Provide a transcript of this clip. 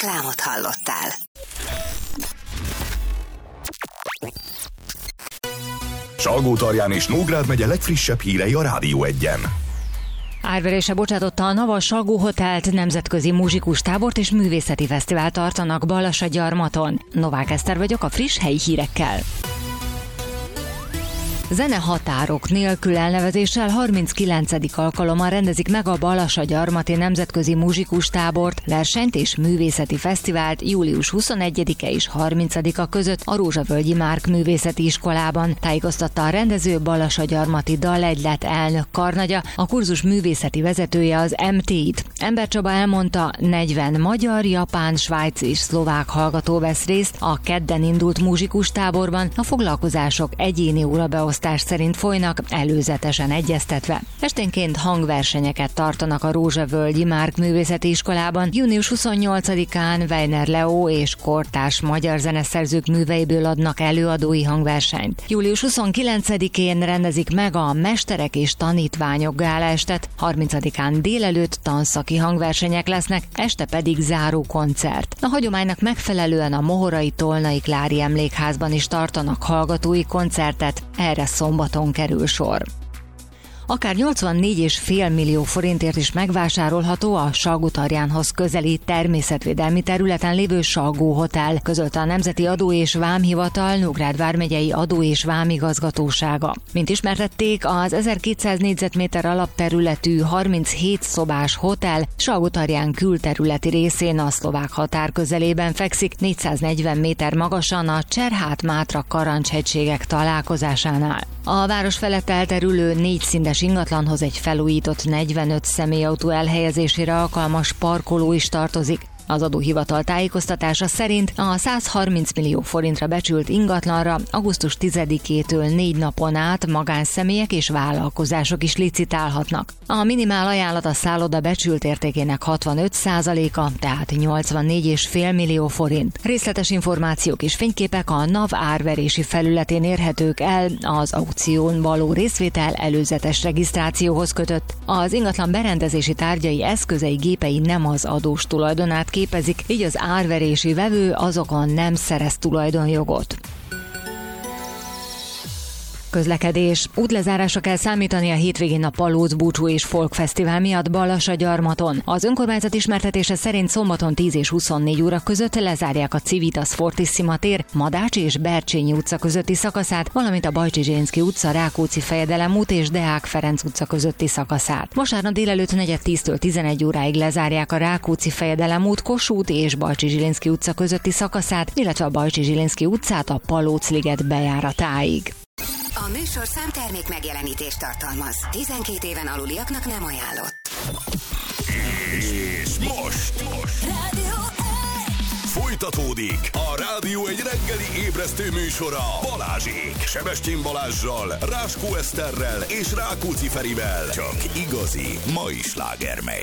Reklámot hallottál. Salgótarján és Nógrád megye legfrissebb hírei a Rádió 1-en. Árverése bocsátotta a Navas Salgó-hotelt, nemzetközi muzsikustábort és művészeti fesztivál tartanak Balassagyarmaton. Novák Eszter vagyok a friss helyi hírekkel. Zenehatárok nélkül elnevezéssel 39. alkalommal rendezik meg a Balassagyarmati Nemzetközi Muzsikustábort, versenyt és művészeti fesztivált július 21-e és 30-a között a Rózsavölgyi Márk Művészeti Iskolában, tájékoztatta a rendező Balassagyarmati Dalegylet elnök karnagya, a kurzus művészeti vezetője az MT-t. Ember Csaba elmondta, 40 magyar, japán, svájci és szlovák hallgató vesz részt a kedden indult muzsikustáborban, a foglalkozások egyéni órabeosztás szerint folynak, előzetesen egyeztetve. Esténként hangversenyeket tartanak a Rózsavölgyi Márk Művészeti Iskolában. Június 28-án Weiner Leo és kortárs magyar zeneszerzők műveiből adnak előadói hangversenyt. Július 29-én rendezik meg a Mesterek és Tanítványok gálaestet, 30-án délelőtt tanszaki hangversenyek lesznek, este pedig záró koncert. A hagyománynak megfelelően a Mohorai Tolnai Klári Emlékházban is tartanak hallgatói koncertet, erre szombaton kerül sor. Akár 84,5 millió forintért is megvásárolható a Salgótarjánhoz közeli természetvédelmi területen lévő Salgó-hotel, közölte a Nemzeti Adó és Vámhivatal Nógrád vármegyei Adó és Vámigazgatósága. Mint ismertették, az 1200 négyzetméter alapterületű 37 szobás hotel Salgótarján külterületi részén a szlovák határ közelében fekszik, 440 méter magasan a Cserhát-Mátra-Karancshegységek találkozásánál. A város felett elterülő 4 színdes ingatlanhoz egy felújított 45 személyautó elhelyezésére alkalmas parkoló is tartozik. Az adóhivatal tájékoztatása szerint a 130 millió forintra becsült ingatlanra augusztus 10-től 4 napon át magánszemélyek és vállalkozások is licitálhatnak. A minimál ajánlat a szálloda becsült értékének 65%-a, tehát 84,5 millió forint. Részletes információk és fényképek a NAV árverési felületén érhetők el, az aukción való részvétel előzetes regisztrációhoz kötött. Az ingatlan berendezési tárgyai, eszközei, gépei nem az adós tulajdonát képezik, így az árverési vevő azokon nem szerez tulajdonjogot. Közlekedés. Útlezárásra kell számítani a hétvégén a Palóc Búcsú és Folk Fesztivál miatt Balassagyarmaton. Az önkormányzat ismertetése szerint szombaton 10 és 24 óra között lezárják a Civitas Fortissima tér, Madács és Bercsényi utca közötti szakaszát, valamint a Bajcsy Zsilinszky utca, Rákóczi-Fejedelem út és Deák Ferenc utca közötti szakaszát. Vasárnap délelőtt 4-10-től 11 óráig lezárják a Rákóczi-Fejedelem út, Kossuth és Bajcsy Zsilinszky utca közötti szakaszát, illetve a Bajcsy Zsilinszky utcát a Palóc-liget bejáratáig. A műsorszám termék megjelenítést tartalmaz. 12 éven aluliaknak nem ajánlott. És most Rádió 1! folytatódik a Rádió egy reggeli ébresztő műsora Balázsék. Sebestyén Balázssal, Ráskó Eszterrel és Rákóczi Ferivel. Csak igazi mai sláger megy.